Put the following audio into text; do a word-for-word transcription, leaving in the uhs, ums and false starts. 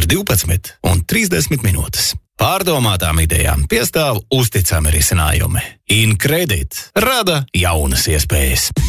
tūkstoš divpadsmit un trīsdesmit minūtes. Pārdomātām idejām piestāv uzticami risinājumi. InCredit rada jaunas iespējas.